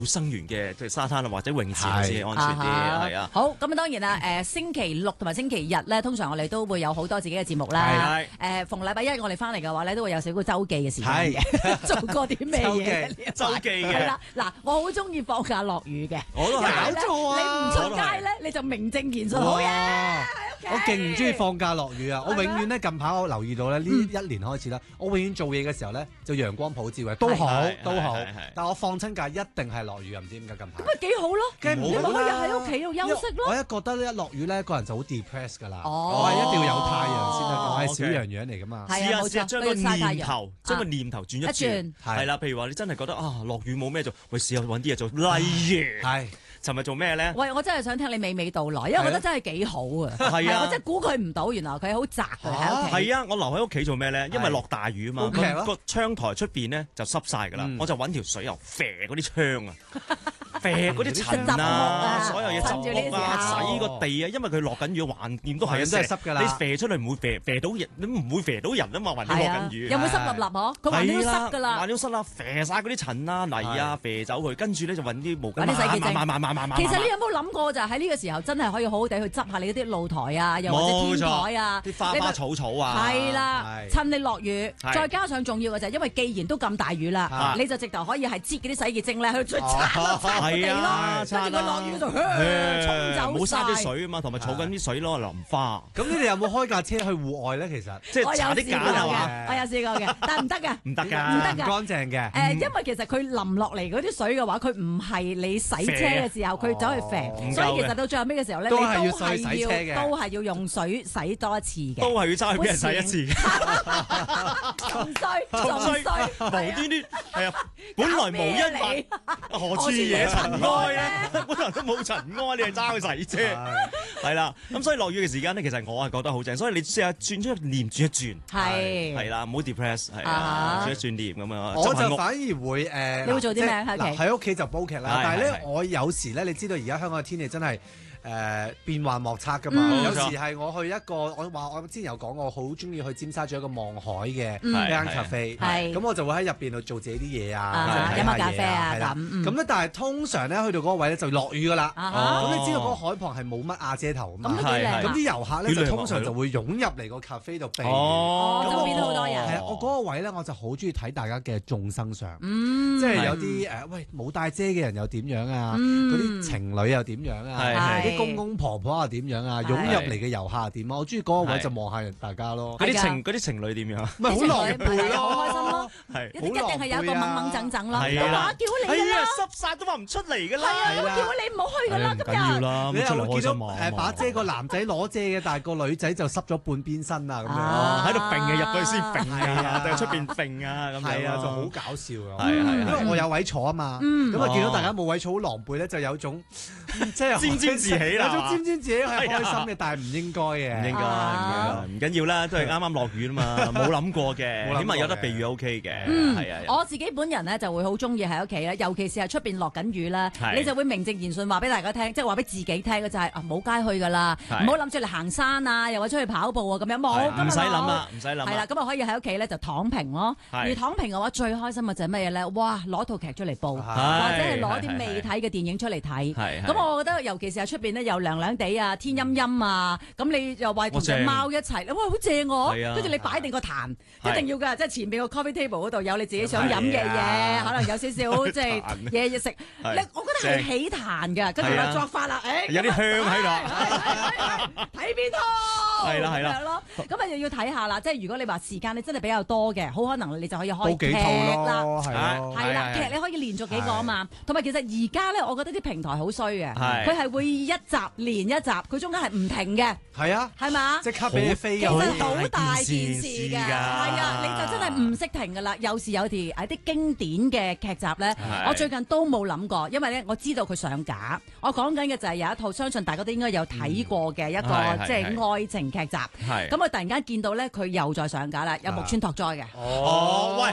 生源嘅即係沙灘啊或者泳池先安全啲，係啊。 好，咁啊當然啦，星期六同埋星期日咧，通常我哋都會有好多自己嘅節目啦。逢禮拜一我哋翻嚟嘅話咧，都會有少少周記嘅時間嘅，做過啲咩嘢？ 周記嘅。 係啦，嗱，我好中意放假落雨嘅。 我都係搞錯啊！ 你唔出街咧，你就名正言順好嘢。 我勁唔中意放假落雨啊！我永遠咧近排我留意到咧呢一年開始啦，我永遠做嘢嘅時候咧就陽光普照嘅，都好。但我放親假一定係落雨啊！唔知點解近排。 咁咪幾好咯？你咪可以喺屋企度休息咯。 我一覺得咧一落雨咧個人就好 depress 㗎啦。我係一定要有太陽先得，我係小羊羊嚟㗎嘛。 試下將個念頭轉一轉，係啦。譬如話你真係覺得啊落雨冇咩做，喂試下揾啲嘢做，例如係。尋日做咩咧？喂， 我真係想聽你娓娓道來，因為我覺得真係幾好啊！係啊，我真係估佢唔到，原來佢好宅喺屋企。 係啊，我留喺屋企做咩咧？因為落大雨啊嘛，個窗台出邊咧就濕晒㗎啦，我就揾條水喉啡嗰啲窗啊，啡嗰啲塵啊，所有嘢執屋啊，洗個地啊，因為佢落緊雨，橫掂都係濕㗎啦。 你啡出嚟唔會啡到人，你唔會啡到人啊嘛，橫掂落緊雨。 有冇濕立立嗬？佢橫掂都濕㗎啦。 橫掂濕啦，啡晒嗰啲塵啊、泥啊，啡走佢，跟住咧就揾啲毛巾啲洗潔精。其實你有冇諗過就係喺呢個時候真係可以好好地去執下你嗰啲露台啊，又或者天台啊， 啲花花草草啊， 係啦，趁你落雨，再加上重要嘅就係因為既然都咁大雨啦，你就直頭可以係擠嗰啲洗潔精咧去擦地咯，跟住佢落雨就沖走晒， 冇嘥啲水啊嘛，同埋儲緊啲水攞嚟淋花。 咁你哋有冇開架車去戶外咧？其實即係搽啲鹼係嘛？ 我有試過嘅，但係唔得㗎， 唔得㗎， 唔乾淨嘅。 因為其實佢淋落嚟嗰啲水嘅話，佢唔係你洗車嘅時候佢走去啡。所以其實到最後尾嘅時候咧， 都係要水洗車嘅， 都係要用水洗多一次嘅， 都係要揸去俾人洗一次。 仲衰， 無端端係啊！本來無一物，何處惹塵埃咧？本來都冇塵埃，你係揸去洗車，係啦。咁所以落雨嘅時間咧，其實我係覺得好正。所以你試下轉出念轉一轉，係啦，唔好 depress， 係啊，轉一轉念咁樣。 我就反而會你會做啲咩喺屋企就煲劇啦。但係咧，我有時咧，你知道而家香港嘅天氣真係變幻莫測㗎嘛。有時係我去一個，我之前有講過，我好中意去尖沙咀一個望海嘅一間 cafe，咁我就會喺入邊度做自己啲嘢啊， 飲下咖啡啊咁咧，但係通常咧去到嗰個位咧就落雨㗎啦。咁你知道嗰個海旁係冇乜瓦遮頭㗎嘛？咁啲遊客咧就通常就會湧入嚟個 cafe 度避。 就變好多人。 係啊，我嗰個位咧我就好中意睇大家嘅眾生相，即係有啲喂冇帶遮嘅人又點樣啊？嗰啲情侶又點樣啊？啲公公婆婆又點樣啊？湧入嚟嘅遊客又點啊？我中意嗰個位就望下人大家咯。 嗰啲情侶點樣？ 咪好狼狽咯， 好開心咯， 係一定係有一個掹掹整整咯。 係啊，叫你㗎啦， 濕晒都話唔出嚟㗎啦。 係啊，我叫你唔好去㗎啦，今日。 你又會見到把遮個男仔攞遮嘅，但係個女仔就濕咗半邊身啊咁樣， 喺度揈嘅入去先揈啊，定係出邊揈啊咁樣。 係啊，就好搞笑啊。 因為我有位坐啊嘛，咁啊見到大家冇位坐好狼狽咧，就有種即係沾沾自喜啦。有種沾沾自喜係開心嘅，但係唔應該嘅。 唔應該，唔緊要啦，都係啱啱落雨啊嘛，冇諗過嘅，起碼有得避雨 OK 嘅。係啊， 我自己本人咧就會好中意喺屋企咧，尤其是係出邊落緊雨啦，你就會名正言順話俾大家聽，即係話俾自己聽嘅就係冇街去㗎啦，唔好諗住嚟行山啊，又或者出去跑步啊咁樣，冇， 唔使諗啦，唔使諗。 係啦，咁啊可以喺屋企咧就躺平咯。而躺平嘅話最開心嘅就係乜嘢咧？哇，攞套劇出嚟煲，或者係攞啲未睇嘅電影出嚟睇。咁我覺得尤其是係出邊咧又涼涼地啊，天陰陰啊，咁你又話同隻貓一齊，哇好正喎！跟住你擺定個壇，一定要㗎，即係前邊個 coffee table 嗰度有你自己想飲嘅嘢，可能有少少即係嘢食。我覺得係起壇㗎，跟住就作法啦， 有啲香喺度， 睇邊套？ 係啦， 咁啊又要睇下啦，即係如果你話時間你真係比較多嘅，好可能你就可以開幾套啦， 係啦，劇你可以連續幾個啊嘛。同埋其實而家咧，我覺得啲平台好衰嘅，佢係會一集連一集，佢中間係唔停嘅。 係啊， 係嘛？ 即刻俾你飛， 其實好大件事㗎，係啊，你就真係唔識停㗎啦。有時有啲經典嘅劇集咧，我最近都冇諗過，因為咧我知道佢上架。我講緊嘅就係有一套，相信大家都應該有睇過嘅一個即係愛情劇集。咁我突然間見到咧，佢又再上架啦，有木村拓哉嘅。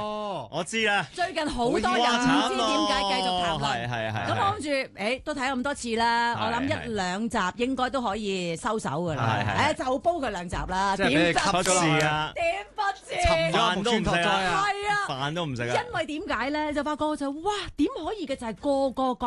我知啦。 最近好多人唔知點解繼續談論。 係。 咁我諗住，都睇咁多次啦，我諗1、2集應該都可以收手㗎啦。就煲佢2集啦。 即係俾你吸咗啊！ 點不知？ 飯都唔食啊！ 係啊， 飯都唔食啊！ 因為點解咧？就發覺哇，點可以嘅就係個個